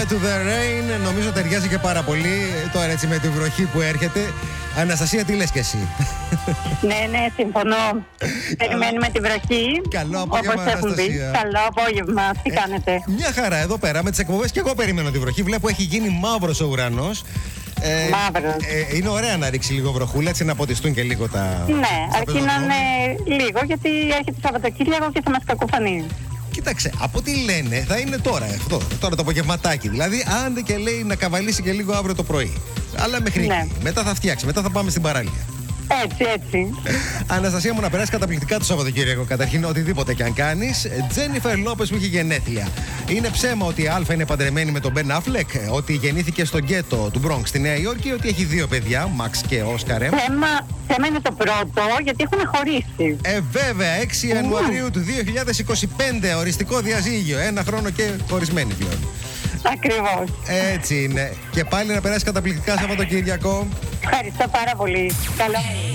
to the Rain. Νομίζω ταιριάζει και πάρα πολύ τώρα έτσι με τη βροχή που έρχεται. Αναστασία, τι λες και εσύ? Ναι, συμφωνώ. Περιμένουμε τη βροχή. Καλό απόγευμα, όπως έχουν πει. Αναστασία. Καλό απόγευμα. Τι κάνετε? Μια χαρά εδώ πέρα με τις εκπομπές και εγώ περιμένω τη βροχή. Βλέπω έχει γίνει μαύρος ο ουρανός. Μαύρος. Είναι ωραία να ρίξει λίγο βροχούλα, έτσι να ποτιστούν και λίγο τα. Ναι, αρκεί να είναι λίγο, γιατί έρχεται Σαββατοκύριακο και θα μας κακοφανεί. Κοίταξε, από ό,τι λένε θα είναι τώρα αυτό. Τώρα το απογευματάκι. Δηλαδή, άντε και λέει να καβαλήσει και λίγο αύριο το πρωί. Αλλά μέχρι Ναι. εκεί. Μετά θα φτιάξει, μετά θα πάμε στην παράλια. Έτσι. Αναστασία μου, να περάσει καταπληκτικά το Σαββατοκύριακο. Καταρχήν, οτιδήποτε και αν κάνει. Τζένιφερ Λόπες που έχει γενέθλια. Είναι ψέμα ότι η Α είναι παντρεμένη με τον Μπεν Αφλεκ, ότι γεννήθηκε στο γκέτο του Μπρόγκ στη Νέα Υόρκη, ότι έχει 2 παιδιά, Μαξ και Όσκαρ. Θέμα είναι το πρώτο, γιατί έχουν χωρίσει. Βέβαια, 6 Ιανουαρίου του 2025, οριστικό διαζύγιο. 1 χρόνο και χωρισμένοι πλέον. Ακριβώς. Έτσι είναι. Και πάλι να περάσει καταπληκτικά Σαββατοκύριακο. Ευχαριστώ πάρα πολύ. Καλό.